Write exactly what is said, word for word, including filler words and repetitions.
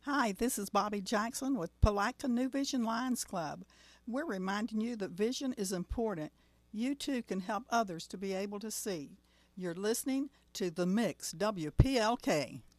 Hi, this is Bobby Jackson with Palatka New Vision Lions Club. We're reminding you that vision is important. You too can help others to be able to see. You're listening to The Mix, W P L K.